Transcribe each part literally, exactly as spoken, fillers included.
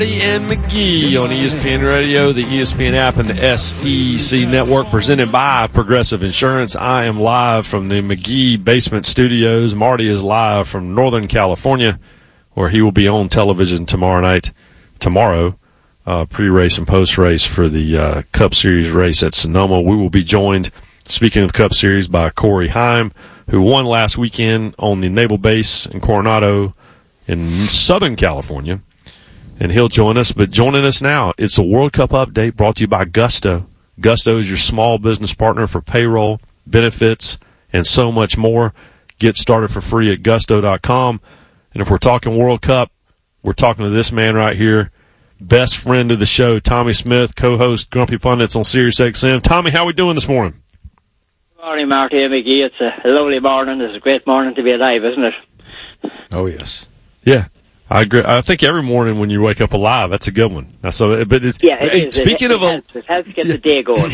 And McGee on E S P N Radio, the E S P N app, and the S E C Network, presented by Progressive Insurance. I am live from the McGee Basement Studios. Marty is live from Northern California, where he will be on television tomorrow night, tomorrow, uh, pre-race and post-race for the uh, Cup Series race at Sonoma. We will be joined, speaking of Cup Series, by Corey Heim, who won last weekend on the Naval Base in Coronado in Southern California. And he'll join us. But joining us now, it's a World Cup update brought to you by Gusto. Gusto is your small business partner for payroll, benefits, and so much more. Get started for free at gusto dot com. And if we're talking World Cup, we're talking to this man right here, best friend of the show, Tommy Smith, co-host Grumpy Pundits on Sirius X M. Tommy, how we doing this morning? Good morning, Marty and McGee. It's a lovely morning. It's a great morning to be alive, isn't it? Oh, yes. Yeah. I agree. I think every morning when you wake up alive, that's a good one. So, but it's, yeah, it is. Speaking it, of it helps. It helps get yeah, the day going.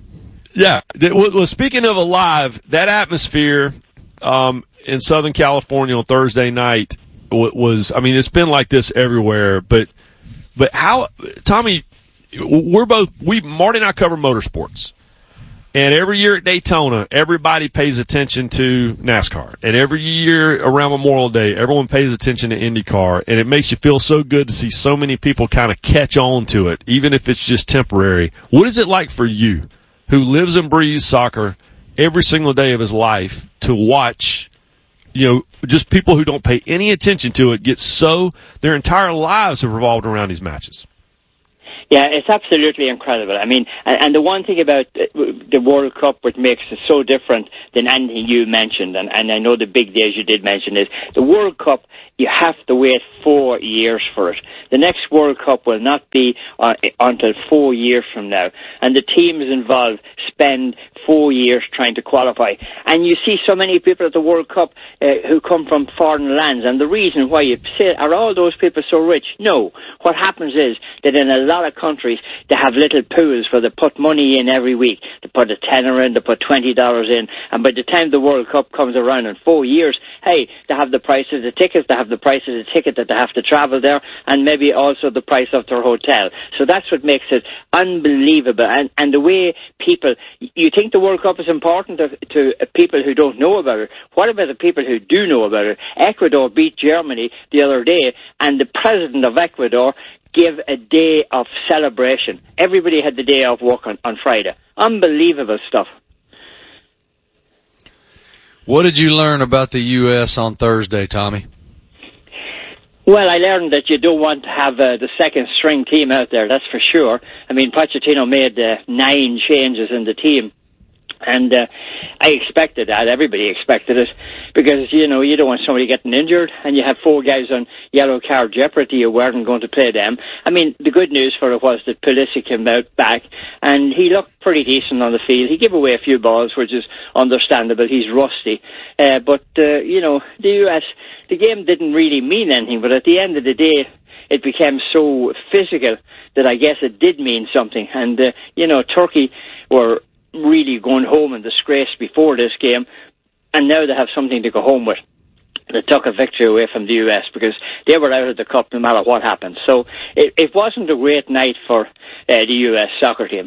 Yeah. Well, speaking of alive, that atmosphere um, in Southern California on Thursday night was. I mean, it's been like this everywhere. But but how, Tommy? We're both. We Marty and I cover motorsports. And every year at Daytona, everybody pays attention to NASCAR. And every year around Memorial Day, everyone pays attention to IndyCar. And it makes you feel so good to see so many people kind of catch on to it, even if it's just temporary. What is it like for you, who lives and breathes soccer every single day of his life, to watch, you know, just people who don't pay any attention to it get so, their entire lives have revolved around these matches? Yeah, it's absolutely incredible. I mean, and, and the one thing about the World Cup which makes it so different than anything you mentioned, and, and I know the big days you did mention, is the World Cup, you have to wait four years for it. The next World Cup will not be uh, until four years from now. And the teams involved spend four years trying to qualify. And you see so many people at the World Cup uh, who come from foreign lands. And the reason why you say, are all those people so rich? No. What happens is that in a lot of countries, they have little pools where they put money in every week. They put a tenner in, they put twenty dollars in. And by the time the World Cup comes around in four years, hey, they have the price of the tickets, they have the price of the ticket that they have to travel there, and maybe also the price of their hotel. So that's what makes it unbelievable. And, and the way people, you think the World Cup is important to, to people who don't know about it. What about the people who do know about it? Ecuador beat Germany the other day, and the president of Ecuador gave a day of celebration. Everybody had the day off work on, on Friday. Unbelievable stuff. What did you learn about the U S on Thursday, Tommy? Well, I learned that you don't want to have uh, the second string team out there, that's for sure. I mean, Pochettino made uh, nine changes in the team. And uh, I expected that. Everybody expected it. Because, you know, you don't want somebody getting injured, and you have four guys on yellow card jeopardy. You weren't going to play them. I mean, the good news for it was that Pulisic came out back, and he looked pretty decent on the field. He gave away a few balls, which is understandable. He's rusty. Uh, but, uh, you know, the U S, the game didn't really mean anything, but at the end of the day, it became so physical that I guess it did mean something. And, uh, you know, Turkey were really going home in disgrace before this game, and now they have something to go home with. They took a victory away from the U S because they were out of the cup no matter what happened. So it, it wasn't a great night for uh, the U S soccer team.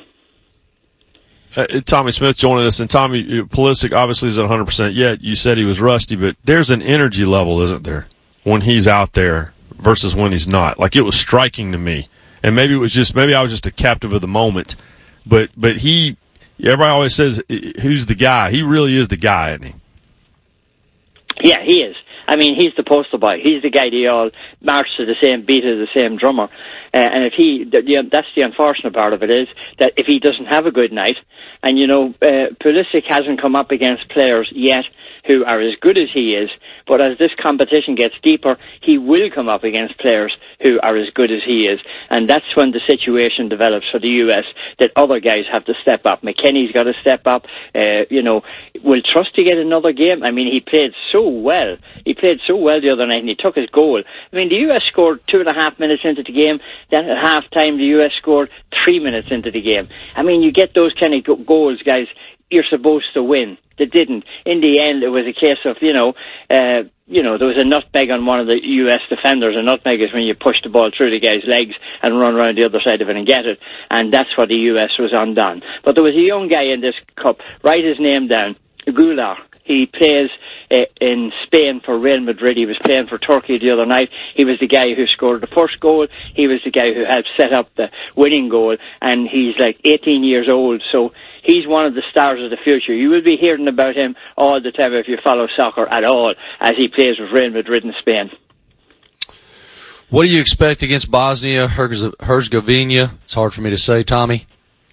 Uh, Tommy Smith joining us, and Tommy, Pulisic obviously is at one hundred percent yet. You said he was rusty, but there's an energy level, isn't there, when he's out there versus when he's not? Like, it was striking to me, and maybe it was just maybe I was just a captive of the moment, but but he. Everybody always says, who's the guy? He really is the guy, isn't he? Yeah, he is. I mean, he's the poster boy. He's the guy they all march to the same beat as the same drummer. Uh, and if he, the, the, that's the unfortunate part of it, is that if he doesn't have a good night, and you know, uh, Pulisic hasn't come up against players yet who are as good as he is, but as this competition gets deeper, he will come up against players who are as good as he is. And that's when the situation develops for the U S, that other guys have to step up. McKennie's got to step up. Uh, you know, will Trusty get another game? I mean, he played so well. He played so well the other night, and he took his goal. I mean, the U S scored two and a half minutes into the game. Then at half time, the U S scored three minutes into the game. I mean, you get those kind of goals, guys, you're supposed to win. They didn't. In the end, it was a case of, you know, uh, you know, there was a nutmeg on one of the U S defenders. A nutmeg is when you push the ball through the guy's legs and run around the other side of it and get it. And that's what the U S was undone. But there was a young guy in this cup, write his name down, Goulart. He plays uh, in Spain for Real Madrid. He was playing for Turkey the other night. He was the guy who scored the first goal. He was the guy who helped set up the winning goal. And he's like eighteen years old. So he's one of the stars of the future. You will be hearing about him all the time if you follow soccer at all, as he plays with Real Madrid in Spain. What do you expect against Bosnia Herzegovina? It's hard for me to say, Tommy.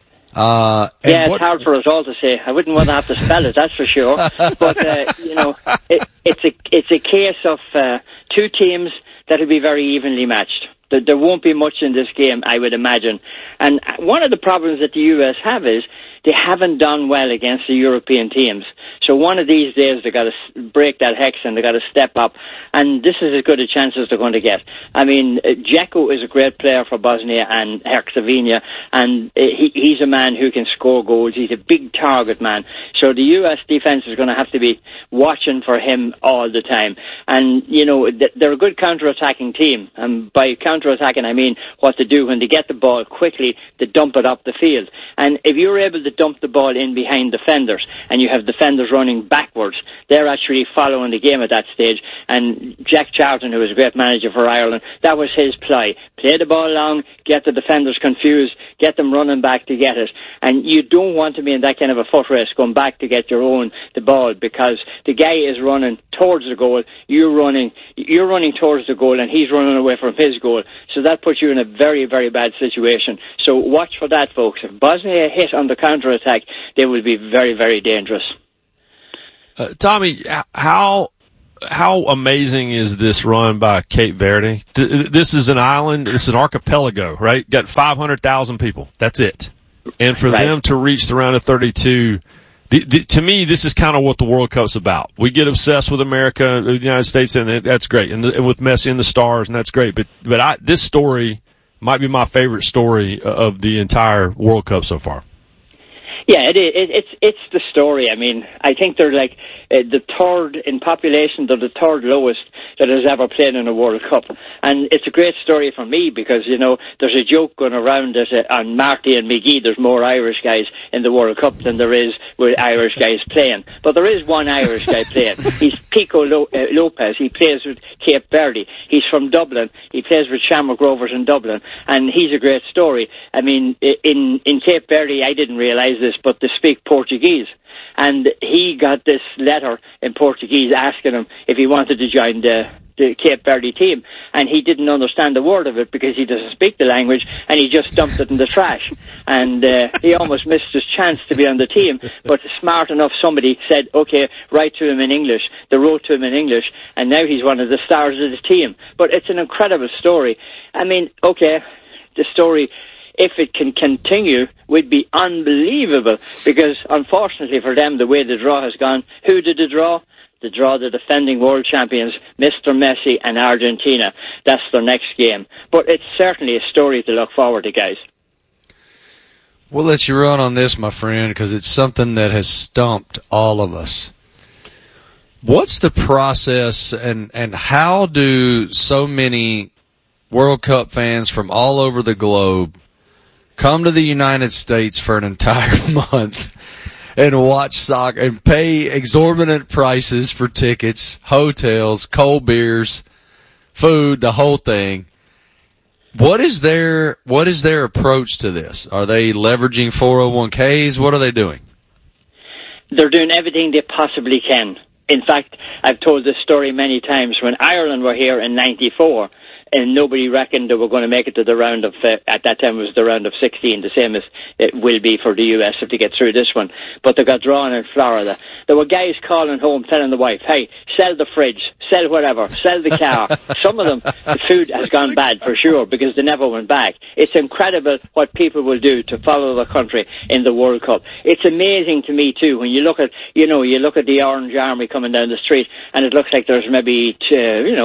Uh, yeah, it's what, hard for us all to say. I wouldn't want to have to spell it, that's for sure. But, uh, you know, it, it's a it's a case of uh, two teams that will be very evenly matched. There, there won't be much in this game, I would imagine. And one of the problems that the U S have is they haven't done well against the European teams. So one of these days they've got to break that hex and they've got to step up. And this is as good a chance as they're going to get. I mean, Dzeko is a great player for Bosnia and Herzegovina, and he, he's a man who can score goals. He's a big target man. So the U S defense is going to have to be watching for him all the time. And, you know, they're a good counter-attacking team. And by counter-attacking, I mean what they do when they get the ball quickly, they dump it up the field. And if you're able to dump the ball in behind defenders and you have defenders running backwards, they're actually following the game at that stage. And Jack Charlton, who was a great manager for Ireland, that was his ply. Play the ball long, get the defenders confused, get them running back to get it. And you don't want to be in that kind of a foot race going back to get your own the ball, because the guy is running towards the goal, you're running you're running towards the goal and he's running away from his goal. So that puts you in a very, very bad situation. So watch for that, folks. If Bosnia hit on the counter-attack, they will be very, very dangerous. Uh, Tommy, how how amazing is this run by Cape Verde? This is an island, it's an archipelago, right? Got five hundred thousand people. That's it. And for right. them to reach the round of thirty-two, the, the, to me, this is kind of what the World Cup's about. We get obsessed with America, the United States, and that's great. And, the, and with Messi and the stars, and that's great. But but I, this story might be my favorite story of the entire World Cup so far. Yeah, it, it, it's it's the story. I mean, I think they're like uh, the third in population. They're the third lowest that has ever played in a World Cup, and it's a great story for me because, you know, there's a joke going around that uh, on Marty and McGee, there's more Irish guys in the World Cup than there is with Irish guys playing. But there is one Irish guy playing. He's Pico Lo- uh, Lopez. He plays with Cape Verde. He's from Dublin. He plays with Shamrock Rovers in Dublin, and he's a great story. I mean, in in Cape Verde, I didn't realise this, but they speak Portuguese. And he got this letter in Portuguese asking him if he wanted to join the, the Cape Verde team. And he didn't understand a word of it because he doesn't speak the language, and he just dumped it in the trash. And uh, he almost missed his chance to be on the team. But smart enough, somebody said, okay, write to him in English. They wrote to him in English, and now he's one of the stars of the team. But it's an incredible story. I mean, okay, the story, if it can continue, would be unbelievable, because unfortunately for them, the way the draw has gone, who did the draw? The draw, the defending world champions, Mister Messi and Argentina. That's their next game. But it's certainly a story to look forward to, guys. We'll let you run on this, my friend, because it's something that has stumped all of us. What's the process, and, and how do so many World Cup fans from all over the globe come to the United States for an entire month and watch soccer and pay exorbitant prices for tickets, hotels, cold beers, food, the whole thing? What is their what is their approach to this? Are they leveraging four oh one k's? What are they doing? They're doing everything they possibly can. In fact, I've told this story many times. When Ireland were here in ninety-four, and nobody reckoned they were going to make it to the round of, uh, at that time it was the round of sixteen, the same as it will be for the U S if they get through this one. But they got drawn in Florida. There were guys calling home telling the wife, hey, sell the fridge, sell whatever, sell the car. Some of them, the food has gone bad for sure because they never went back. It's incredible what people will do to follow the country in the World Cup. It's amazing to me too when you look at, you know, you look at the Orange Army coming down the street and it looks like there's maybe, uh, you know,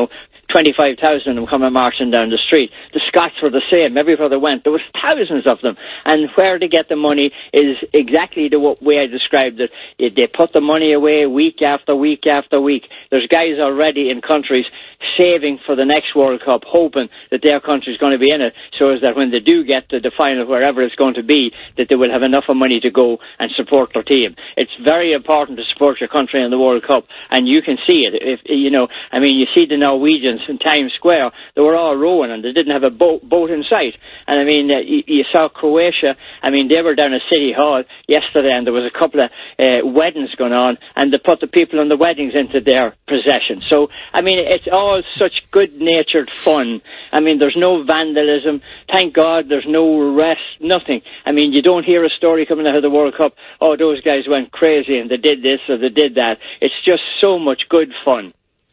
twenty-five thousand of them coming marching down the street. The Scots were the same. Everywhere they went, there was thousands of them. And where they get the money is exactly the way I described it. They put the money away week after week after week. There's guys already in countries saving for the next World Cup, hoping that their country's going to be in it, so as that when they do get to the final, wherever it's going to be, that they will have enough of money to go and support their team. It's very important to support your country in the World Cup, and you can see it. If you know, I mean, you see the Norwegians in Times Square, they were all rowing and they didn't have a boat, boat in sight. And I mean, uh, you, you saw Croatia, I mean, they were down at City Hall yesterday and there was a couple of uh, weddings going on, and they put the people in the weddings into their possession. So, I mean, it's all such good-natured fun. I mean, there's no vandalism. Thank God there's no arrest, nothing. I mean, you don't hear a story coming out of the World Cup, oh, those guys went crazy and they did this or they did that. It's just so much good fun.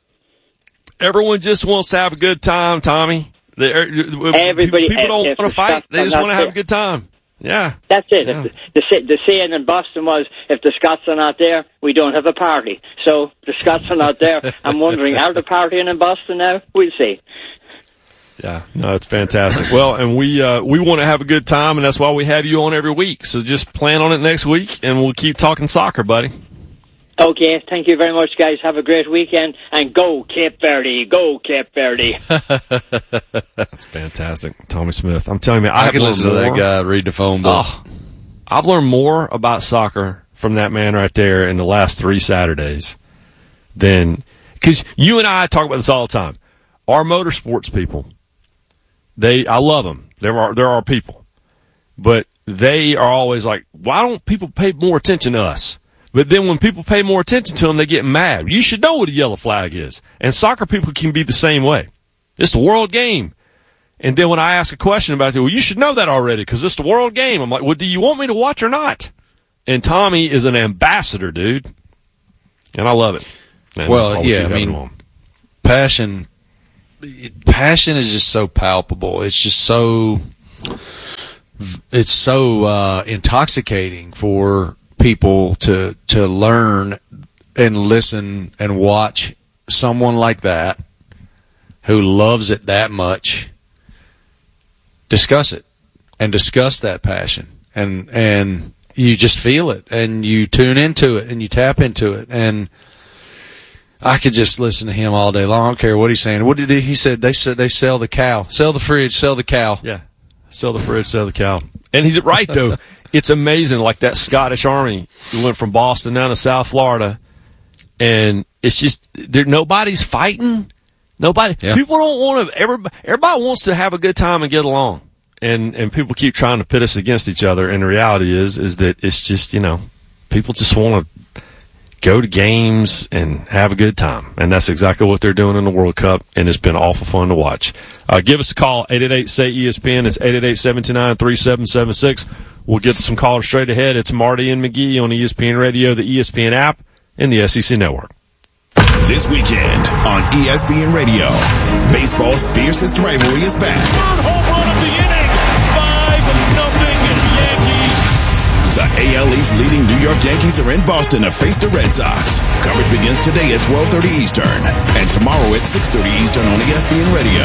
Everyone just wants to have a good time, Tommy. Everybody, people don't want to fight. They just want to have a good time. Yeah. That's it. Yeah. The, the, the saying in Boston was, if the Scots are not there, we don't have a party. So the Scots are not there. I'm wondering, are they partying in Boston now? We'll see. Yeah, no, it's fantastic. Well, and we uh, we want to have a good time, and that's why we have you on every week. So just plan on it next week, and we'll keep talking soccer, buddy. Okay, thank you very much, guys. Have a great weekend, and go Cape Verde, go Cape Verde. That's fantastic, Tommy Smith. I'm telling you, man, I, I have can listen more. to that guy read the phone book. Oh, I've learned more about soccer from that man right there in the last three Saturdays than, because you and I talk about this all the time. Our motorsports people, they, I love them. There are there are people, but they are always like, why don't people pay more attention to us? But then when people pay more attention to them, they get mad. You should know what a yellow flag is. And soccer people can be the same way. It's the world game. And then when I ask a question about it, well, you should know that already because it's the world game. I'm like, well, do you want me to watch or not? And Tommy is an ambassador, dude. And I love it. And well, yeah, I mean, passion, passion is just so palpable. It's just so, it's so uh, intoxicating for people to to learn and listen and watch someone like that who loves it that much discuss it and discuss that passion, and and you just feel it and you tune into it and you tap into it. And I could just listen to him all day long. I don't care what he's saying. What did he, he said? They said they sell the cow, sell the fridge, sell the cow. Yeah, sell the fridge, sell the cow. And he's right though. It's amazing, like that Scottish Army went from Boston down to South Florida, and it's just there. Nobody's fighting. Nobody. Yeah. People don't want to. Everybody, everybody wants to have a good time and get along, and and people keep trying to pit us against each other. And the reality is, is that it's just, you know, people just want to go to games and have a good time, and that's exactly what they're doing in the World Cup. And it's been awful fun to watch. Uh, give us a call, eight eight eight, S A Y, E S P N. It's eight eight eight, seven two nine, three seven seven six. We'll get to some callers straight ahead. It's Marty and McGee on E S P N Radio, the E S P N app, and the S E C Network. This weekend on E S P N Radio, baseball's fiercest rivalry is back. Third home run of the inning, five nothing Yankees. The A L East leading New York Yankees are in Boston to face the Red Sox. Coverage begins today at twelve thirty Eastern and tomorrow at six thirty Eastern on E S P N Radio.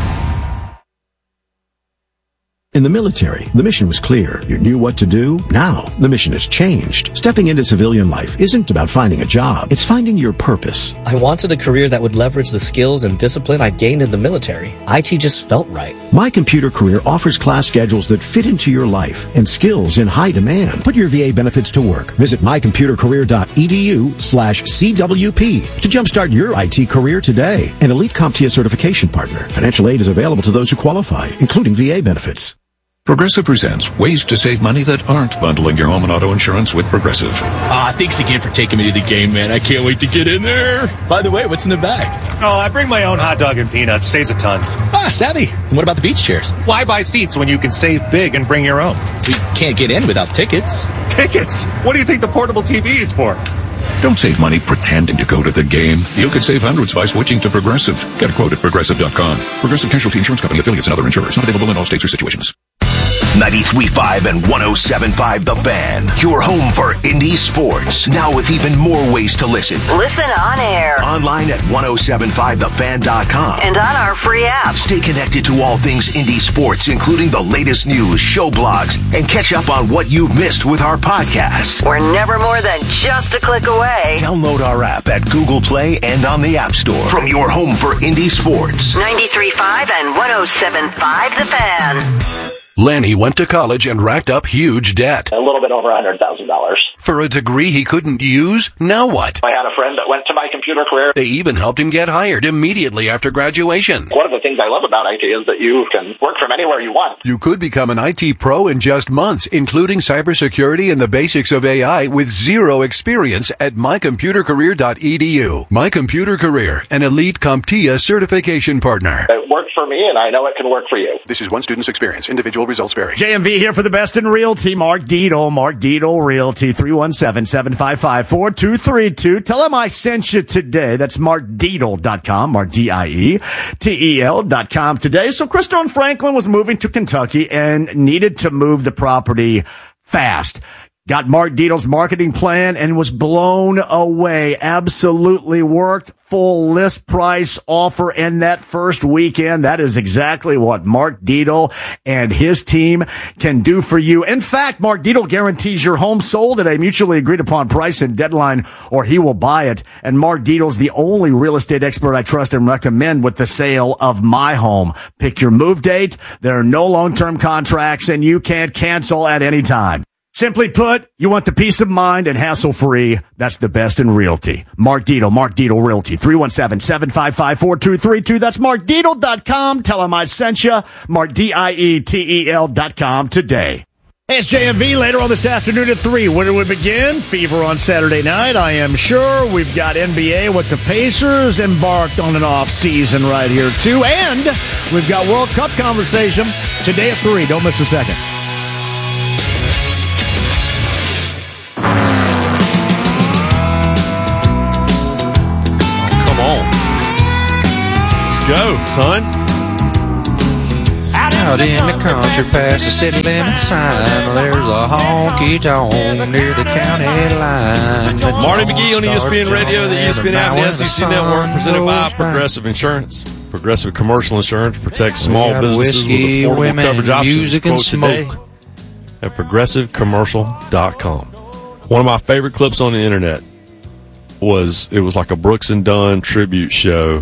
In the military, the mission was clear. You knew what to do. Now, the mission has changed. Stepping into civilian life isn't about finding a job. It's finding your purpose. I wanted a career that would leverage the skills and discipline I gained in the military. I T just felt right. My Computer Career offers class schedules that fit into your life and skills in high demand. Put your V A benefits to work. Visit mycomputercareer.edu slash CWP to jumpstart your I T career today. An Elite CompTIA certification partner. Financial aid is available to those who qualify, including V A benefits. Progressive presents ways to save money that aren't bundling your home and auto insurance with Progressive. Ah, thanks again for taking me to the game, man. I can't wait to get in there. By the way, what's in the bag? Oh, I bring my own hot dog and peanuts. Saves a ton. Ah, savvy. And what about the beach chairs? Why buy seats when you can save big and bring your own? We can't get in without tickets. Tickets? What do you think the portable T V is for? Don't save money pretending to go to the game. You could save hundreds by switching to Progressive. Get a quote at Progressive dot com. Progressive Casualty Insurance Company, affiliates, and other insurers. Not available in all states or situations. ninety-three point five and one oh seven point five The Fan. Your home for indie sports. Now with even more ways to listen. Listen on air. Online at ten seventy-five the fan dot com. And on our free app. Stay connected to all things indie sports, including the latest news, show blogs, and catch up on what you've missed with our podcast. We're never more than just a click away. Download our app at Google Play and on the App Store. From your home for indie sports. ninety-three point five and one oh seven point five The Fan. Lanny went to college and racked up huge debt. A little bit over one hundred thousand dollars. For a degree he couldn't use? Now what? I had a friend that went to My Computer Career. They even helped him get hired immediately after graduation. One of the things I love about I T is that you can work from anywhere you want. You could become an I T pro in just months, including cybersecurity and the basics of A I with zero experience at my computer career dot e d u. My Computer Career, an elite CompTIA certification partner. It worked for me, and I know it can work for you. This is one student's experience. Individual results vary. J M V here for the best in realty. Mark Dietel, Mark Dietel Realty, three one seven, seven five five, four two three two. Tell him I sent you today. That's mark dietel dot com, Mark D I E T E L dot com today. So Christone Franklin was moving to Kentucky and needed to move the property fast. Got Mark Dietel's marketing plan and was blown away. Absolutely worked. Full list price offer in that first weekend. That is exactly what Mark Dietel and his team can do for you. In fact, Mark Dietel guarantees your home sold at a mutually agreed upon price and deadline, or he will buy it. And Mark Dietel's the only real estate expert I trust and recommend with the sale of my home. Pick your move date. There are no long-term contracts, and you can't cancel at any time. Simply put, you want the peace of mind and hassle-free. That's the best in realty. Mark Dietel, Mark Dietel Realty, three one seven, seven five five, four two three two. That's mark dietel dot com. Tell him I sent you. Mark D I E T E L dot com today. Hey, it's J M V later on this afternoon at three. When do we begin? Fever on Saturday night, I am sure. We've got N B A with the Pacers embarked on an off season right here, too. And we've got World Cup conversation today at three. Don't miss a second. Go, son. Out in the country past the city limit sign, there's a honky tonk near the county line. Marty McGee on E S P N Radio, the E S P N app, and the S E C Network, presented by Progressive Insurance. Progressive Commercial Insurance protects small businesses whiskey, with affordable women, coverage options. music, and Quote today smoke. at progressive commercial dot com. One of my favorite clips on the internet was, it was like a Brooks and Dunn tribute show,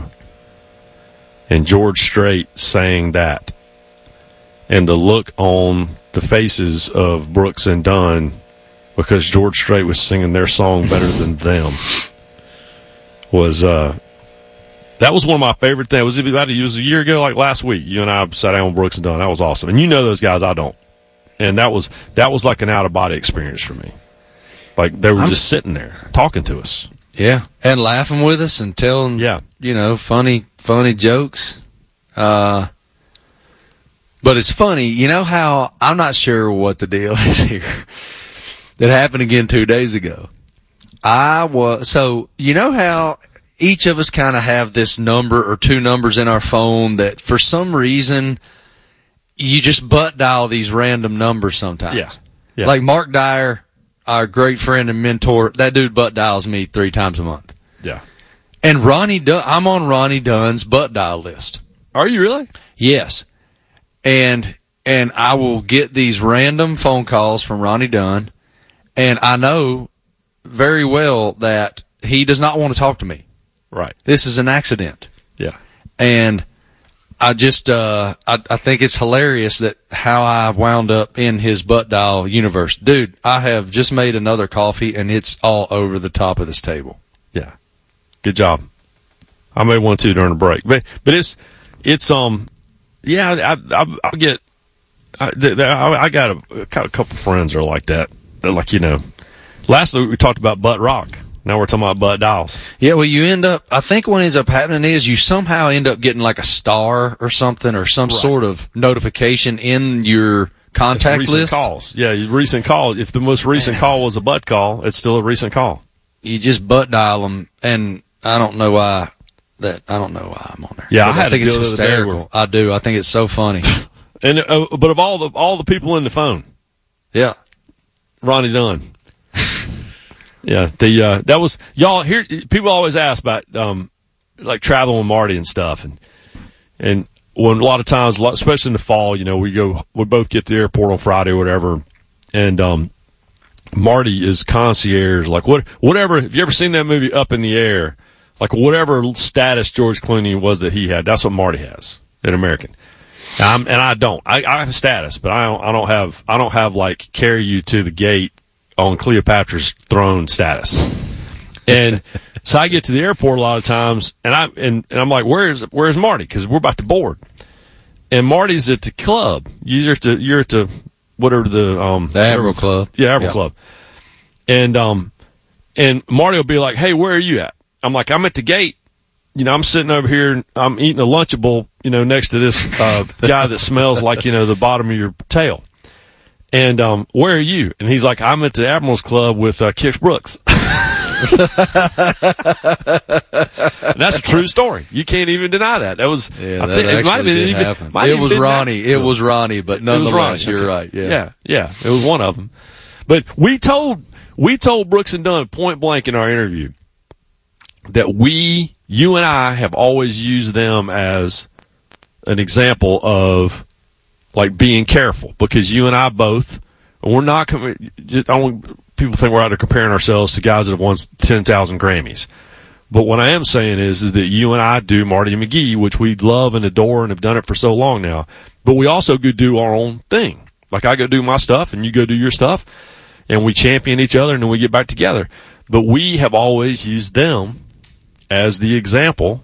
and George Strait sang that. And the look on the faces of Brooks and Dunn, because George Strait was singing their song better than them, was, uh, that was one of my favorite things. Was it about it was a year ago, like last week? You and I sat down with Brooks and Dunn. That was awesome. And you know those guys, I don't. And that was, that was like an out-of-body experience for me. Like, they were I'm, just sitting there talking to us. Yeah, and laughing with us and telling, yeah. you know, funny funny jokes. Uh, but it's funny, you know how, I'm not sure what the deal is here. That happened again two days ago. I was, so, you know how each of us kind of have this number or two numbers in our phone that for some reason you just butt dial these random numbers sometimes. Yeah. yeah. Like Mark Dyer, our great friend and mentor, that dude butt dials me three times a month. Yeah. And Ronnie Dunn, I'm on Ronnie Dunn's butt dial list. Are you really? Yes. And and I will get these random phone calls from Ronnie Dunn, and I know very well that he does not want to talk to me. Right. This is an accident. Yeah. And I just uh I, I think it's hilarious that how I wound up in his butt dial universe. Dude, I have just made another coffee and it's all over the top of this table. Yeah. Good job. I made one too during the break. But but it's it's um yeah, I I I get I, I got a, got a couple friends that are like that. They're like, you know, last week we talked about butt rock. Now we're talking about butt dials. Yeah, well, you end up, I think what ends up happening is you somehow end up getting like a star or something or some right. sort of notification in your contact recent list. Calls. Yeah, recent call. If the most recent Man. call was a butt call, it's still a recent call. You just butt dial them, and I don't know why that, I don't know why I'm on there. Yeah, but I, had I think to it's deal hysterical. where, I do. I think it's so funny. And uh, but of all the all the people in the phone, yeah, Ronnie Dunn. yeah, the uh, that was y'all. Here, people always ask about um, like traveling with Marty and stuff, and and when a lot of times, especially in the fall, you know, we go, we both get to the airport on Friday or whatever, and um, Marty is concierge, like what whatever. Have you ever seen that movie Up in the Air? Like whatever status George Clooney was that he had, that's what Marty has at American. I'm, and I don't. I, I have status, but I don't. I don't have. I don't have like carry you to the gate on Cleopatra's throne status. And so I get to the airport a lot of times, and I and, and I'm like, where's where's Marty? Because we're about to board, and Marty's at the club. You're at the you're at the whatever the um the Admiral Club. Yeah, Admiral yeah. Club. And um and Marty will be like, hey, where are you at? I'm like, I'm at the gate. You know, I'm sitting over here. I'm eating a Lunchable, you know, next to this uh, guy that smells like, you know, the bottom of your tail. And um, where are you? And he's like, I'm at the Admiral's Club with uh, Kix Brooks. And that's a true story. You can't even deny that. That was. Yeah, I that think, actually it might have been did even, happen. might It have was been Ronnie. that. It was Ronnie, but nonetheless, you're okay. right. Yeah. yeah, yeah, it was one of them. But we told we told Brooks and Dunn point blank in our interview that we, you and I, have always used them as an example of like being careful, because you and I both, we're not. I don't, people think we're out there comparing ourselves to guys that have won ten thousand Grammys. But what I am saying is, is that you and I do Marty and McGee, which we love and adore and have done it for so long now. But we also go do our own thing. Like I go do my stuff and you go do your stuff, and we champion each other, and then we get back together. But we have always used them as the example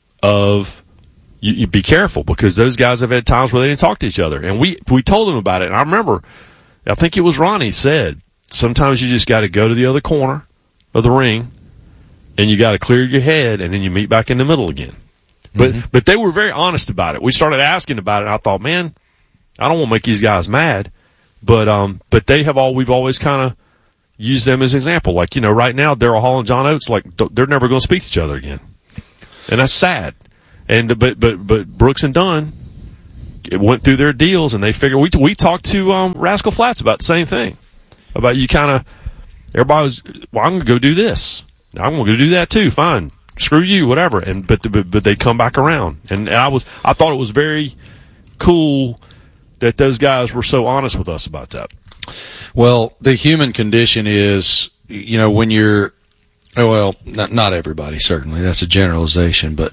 of you, you be careful, because those guys have had times where they didn't talk to each other. And we, we told them about it. And I remember, I think it was Ronnie said, sometimes you just got to go to the other corner of the ring and you got to clear your head, and then you meet back in the middle again. But, mm-hmm. but they were very honest about it. We started asking about it, and I thought, man, I don't want to make these guys mad, but, um, but they have all, we've always kind of used them as an example. Like, you know, right now, Daryl Hall and John Oates, like, they're never going to speak to each other again. And that's sad. And, but, but, but Brooks and Dunn, it went through their deals, and they figured, we, we talked to, um, Rascal Flatts about the same thing. About you kind of, everybody was, well, I'm going to go do this. I'm going to go do that too. Fine. Screw you, whatever. And, but, but, but they come back around. And, and I was, I thought it was very cool that those guys were so honest with us about that. Well, the human condition is, you know, when you're, well, not, not everybody, certainly. That's a generalization. But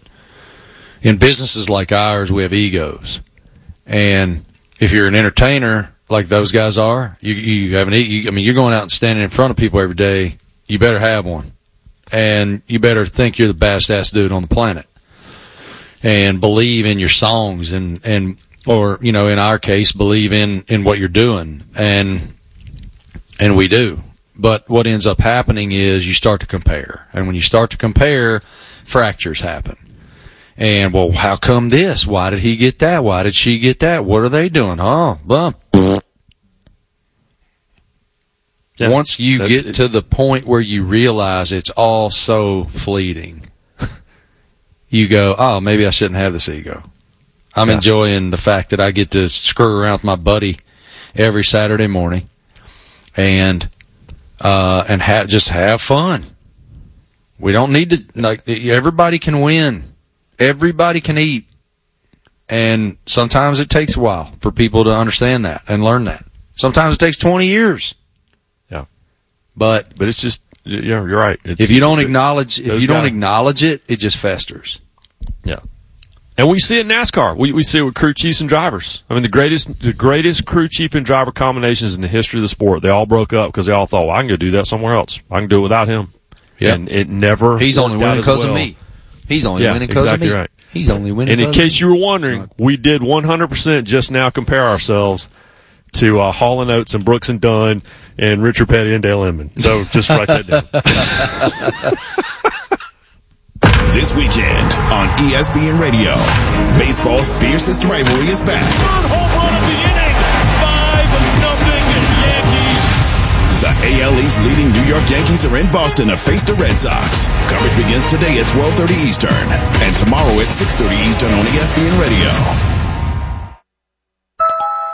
in businesses like ours, we have egos. And if you're an entertainer like those guys are, you, you have an ego. I mean, you're going out and standing in front of people every day. You better have one. And you better think you're the best-ass dude on the planet. And believe in your songs and, and, or, you know, in our case, believe in, in what you're doing. And, and we do. But what ends up happening is you start to compare. And when you start to compare, fractures happen. And, well, how come this? Why did he get that? Why did she get that? What are they doing? Oh, bump. Yeah, once you get it. to the point where you realize it's all so fleeting, you go, oh, maybe I shouldn't have this ego. I'm yeah. enjoying the fact that I get to screw around with my buddy every Saturday morning and uh, and ha- just have fun. We don't need to, like, everybody can win. Everybody can eat. And sometimes it takes a while for people to understand that and learn that. Sometimes it takes twenty years. But but it's just, yeah, you're right. It's, if you don't acknowledge, if you don't guys. acknowledge it, it just festers. Yeah, and we see it in NASCAR. We we see it with crew chiefs and drivers. I mean, the greatest the greatest crew chief and driver combinations in the history of the sport. They all broke up because they all thought, well, I can go do that somewhere else. I can do it without him. Yeah, and it never. He's only winning because well. of me. He's only yeah, winning because exactly of me. Right. He's only winning. And in case you were wondering, we did one hundred percent just now compare ourselves to uh, Hall and Oates and Brooks and Dunn and Richard Petty and Dale Inman. So just write that down. This weekend on E S P N Radio, baseball's fiercest rivalry is back. Third home run of the inning. five nothing Yankees. The A L East leading New York Yankees are in Boston to face the Red Sox. Coverage begins today at twelve thirty Eastern and tomorrow at six thirty Eastern on E S P N Radio.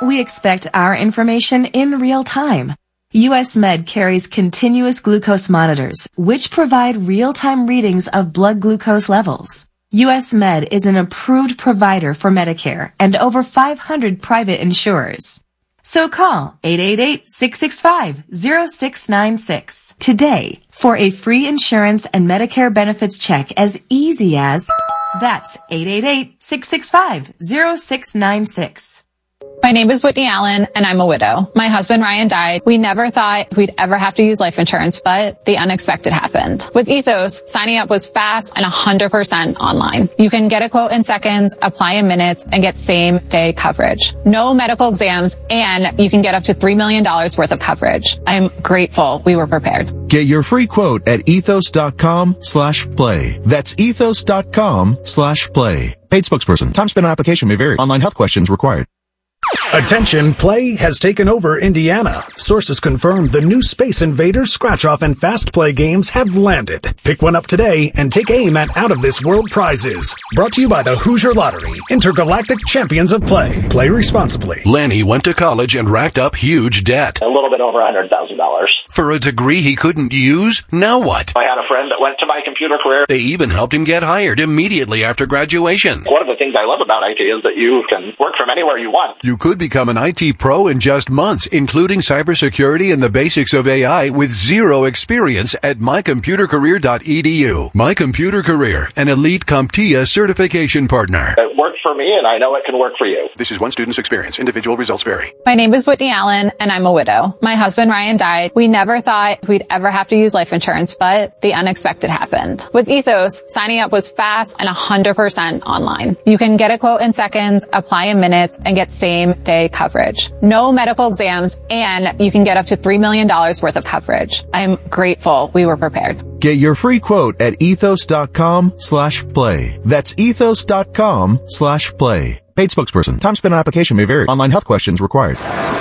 we expect our information in real time. U S Med carries continuous glucose monitors, which provide real-time readings of blood glucose levels. U S Med is an approved provider for Medicare and over five hundred private insurers. So call eight eight eight, six six five, zero six nine six today for a free insurance and Medicare benefits check as easy as that's eight eight eight, six six five, zero six nine six. My name is Whitney Allen, and I'm a widow. My husband, Ryan, died. We never thought we'd ever have to use life insurance, but the unexpected happened. With Ethos, signing up was fast and one hundred percent online. You can get a quote in seconds, apply in minutes, and get same-day coverage. No medical exams, and you can get up to three million dollars worth of coverage. I'm grateful we were prepared. Get your free quote at ethos.com slash play. That's ethos.com slash play. Paid spokesperson. Time spent on application may vary. Online health questions required. Attention, play has taken over Indiana. Sources confirm the new Space Invaders scratch-off and fast play games have landed. Pick one up today and take aim at out-of-this-world prizes. Brought to you by the Hoosier Lottery, intergalactic champions of play. Play responsibly. Lenny went to college and racked up huge debt. A little bit over one hundred thousand dollars. For a degree he couldn't use? Now what? I had a friend that went to My Computer Career. They even helped him get hired immediately after graduation. One of the things I love about I T is that you can work from anywhere you want. You could become an I T pro in just months, including cybersecurity and the basics of A I with zero experience at my computer career dot e d u. My Computer Career, an elite CompTIA certification partner. It worked for me, and I know it can work for you. This is one student's experience. Individual results vary. My name is Whitney Allen, and I'm a widow. My husband, Ryan, died. We never thought we'd ever have to use life insurance, but the unexpected happened. With Ethos, signing up was fast and one hundred percent online. You can get a quote in seconds, apply in minutes, and get same-day coverage. No medical exams, and you can get up to three million dollars worth of coverage. I'm grateful we were prepared. Get your free quote at ethos.com slash play. That's ethos.com slash play. Paid spokesperson. Time spent on application may vary. Online health questions required.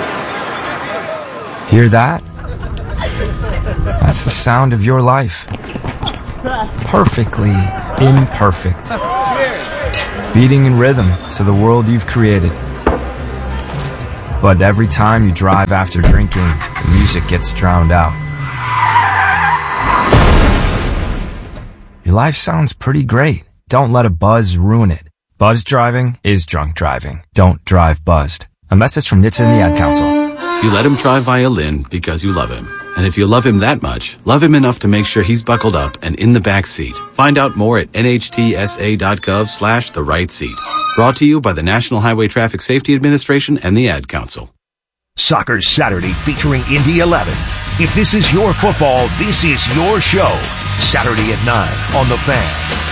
Hear that? That's the sound of your life. Perfectly imperfect. Beating in rhythm to the world you've created. But every time you drive after drinking, the music gets drowned out. Your life sounds pretty great. Don't let a buzz ruin it. Buzz driving is drunk driving. Don't drive buzzed. A message from N H T S A and the Ad Council. You let him try violin because you love him. And if you love him that much, love him enough to make sure he's buckled up and in the back seat. Find out more at n h t s a dot gov slash the right seat. Brought to you by the National Highway Traffic Safety Administration and the Ad Council. Soccer Saturday featuring Indy eleven. If this is your football, this is your show. Saturday at nine on The Fan.